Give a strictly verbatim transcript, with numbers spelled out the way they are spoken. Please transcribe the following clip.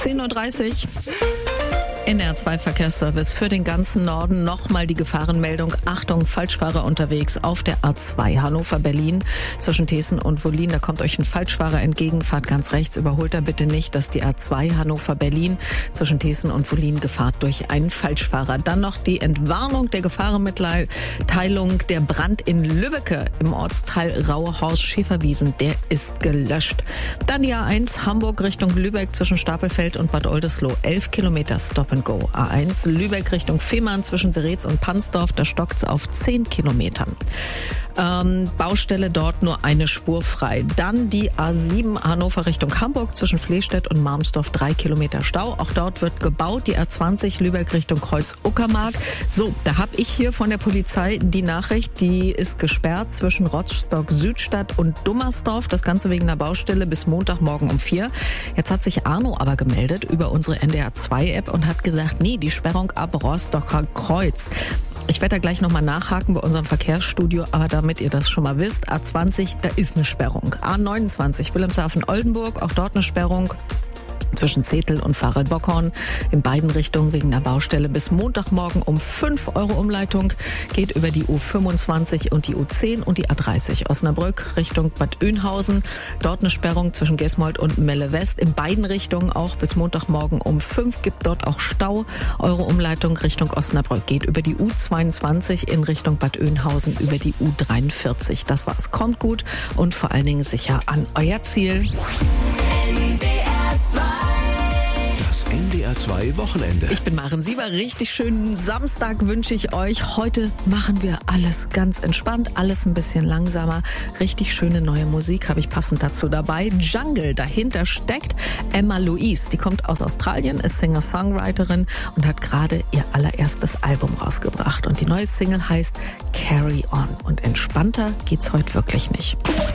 zehn Uhr dreißig. N D R zwei Verkehrsservice für den ganzen Norden. Nochmal die Gefahrenmeldung. Achtung, Falschfahrer unterwegs auf der A zwei Hannover-Berlin zwischen Thesen und Wollin. Da kommt euch ein Falschfahrer entgegen. Fahrt ganz rechts, überholt er bitte nicht. Das ist die A zwei Hannover-Berlin zwischen Thesen und Wollin. Gefahrt durch einen Falschfahrer. Dann noch die Entwarnung der Gefahrenmitteilung. Der Brand in Lübbecke im Ortsteil Rauhaus-Schäferwiesen. Der ist gelöscht. Dann die A eins Hamburg Richtung Lübeck zwischen Stapelfeld und Bad Oldesloe. elf Kilometer Stop and Go. A eins Lübeck Richtung Fehmarn zwischen Seretz und Pansdorf, da stockt's auf zehn Kilometern. Ähm, Baustelle dort nur eine Spur frei. Dann die A sieben Hannover Richtung Hamburg zwischen Flehstedt und Marmsdorf, drei Kilometer Stau. Auch dort wird gebaut. Die A zwanzig Lübeck Richtung Kreuz-Uckermark. So, da habe ich hier von der Polizei die Nachricht, die ist gesperrt zwischen Rostock-Südstadt und Dummersdorf. Das Ganze wegen einer Baustelle bis Montagmorgen um vier. Jetzt hat sich Arno aber gemeldet über unsere N D R zwei App und hat gesagt, nee, die Sperrung ab Rostocker Kreuz. Ich werde da gleich nochmal nachhaken bei unserem Verkehrsstudio, aber damit ihr das schon mal wisst, A zwanzig, da ist eine Sperrung. A neunundzwanzig Wilhelmshaven-Oldenburg, auch dort eine Sperrung zwischen Zetel und Farel-Bockhorn in beiden Richtungen wegen der Baustelle bis Montagmorgen um fünf Euro Umleitung. Geht über die U fünfundzwanzig und die U zehn und die A dreißig Osnabrück Richtung Bad Oeynhausen. Dort eine Sperrung zwischen Gesmold und Melle West. In beiden Richtungen auch bis Montagmorgen um fünf. Gibt dort auch Stau. Eure Umleitung Richtung Osnabrück geht über die U zweiundzwanzig in Richtung Bad Oeynhausen über die U dreiundvierzig. Das war's. Kommt gut und vor allen Dingen sicher an euer Ziel. N D R zwei Wochenende. Ich bin Maren Sieber. Richtig schönen Samstag wünsche ich euch. Heute machen wir alles ganz entspannt, alles ein bisschen langsamer. Richtig schöne neue Musik habe ich passend dazu dabei. Jungle, dahinter steckt Emma Louise. Die kommt aus Australien, ist Singer-Songwriterin und hat gerade ihr allererstes Album rausgebracht. Und die neue Single heißt Carry On. Und entspannter geht's heute wirklich nicht.